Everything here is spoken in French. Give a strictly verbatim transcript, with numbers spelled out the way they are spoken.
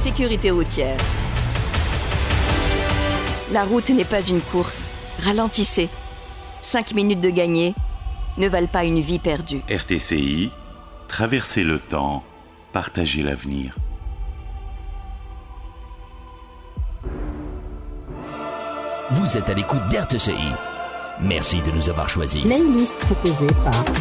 Sécurité routière. La route n'est pas une course. Ralentissez. Cinq minutes de gagné ne valent pas une vie perdue. R T C I, traversez le temps, partagez l'avenir. Vous êtes à l'écoute d'R T C I. Merci de nous avoir choisis. Playlist proposée par